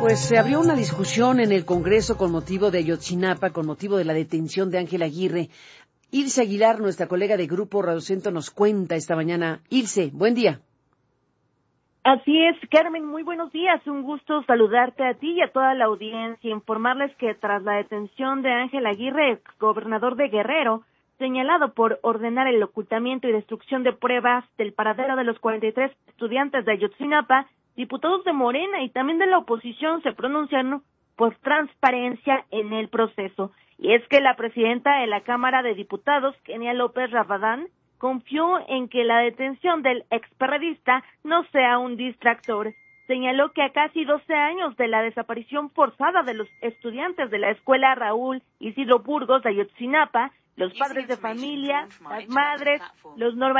Pues se abrió una discusión en el Congreso con motivo de Ayotzinapa, con motivo de la detención de Ángel Aguirre. Ilse Aguilar, nuestra colega de Grupo Radio Centro, nos cuenta esta mañana. Ilse, buen día. Así es, Carmen, muy buenos días. Un gusto saludarte a ti y a toda la audiencia. Informarles que tras la detención de Ángel Aguirre, gobernador de Guerrero, señalado por ordenar el ocultamiento y destrucción de pruebas del paradero de los 43 estudiantes de Ayotzinapa, diputados de Morena y también de la oposición se pronunciaron por transparencia en el proceso. Y es que la presidenta de la Cámara de Diputados, Kenia López Rabadán, confió en que la detención del experredista no sea un distractor. Señaló que a casi 12 años de la desaparición forzada de los estudiantes de la escuela Raúl Isidro Burgos de Ayotzinapa, los padres de familia, las madres, los